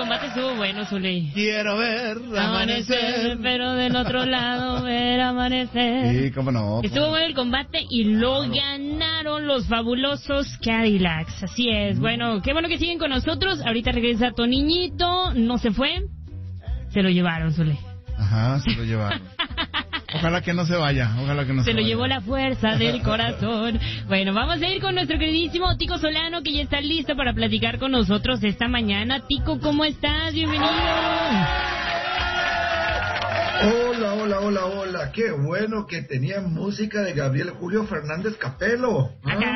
combate estuvo bueno, Zuli. Quiero ver amanecer, pero del otro lado ver amanecer. Sí, cómo no. Estuvo bueno el combate y lo ganaron los fabulosos Cadillacs. Así es. Bueno, qué bueno que siguen con nosotros. Ahorita regresa Toniñito. No se fue. Se lo llevaron, Zuli. Ajá, se lo llevaron. Ojalá que no se vaya, Se lo llevó la fuerza del corazón. Bueno, vamos a ir con nuestro queridísimo Tico Solano, que ya está listo para platicar con nosotros esta mañana. Tico, ¿cómo estás? Bienvenido. Hola. Qué bueno que tenía música de Gabriel Julio Fernández Capelo.